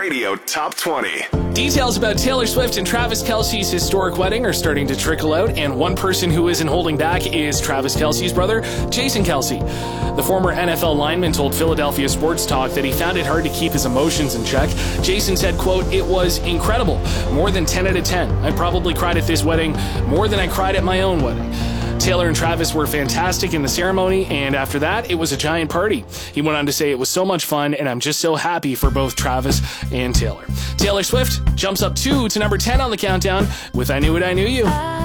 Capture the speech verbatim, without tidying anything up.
Radio Top twenty. Details about Taylor Swift and Travis Kelce's historic wedding are starting to trickle out, and one person who isn't holding back is Travis Kelce's brother, Jason Kelce. The former N F L lineman told Philadelphia Sports Talk that he found it hard to keep his emotions in check. Jason said, quote, "It was incredible. More than ten out of ten. I probably cried at this wedding more than I cried at my own wedding." Taylor and Travis were fantastic in the ceremony, and after that, it was a giant party. He went on to say it was so much fun, and I'm just so happy for both Travis and Taylor. Taylor Swift jumps up two to number ten on the countdown with I Knew It, I Knew You.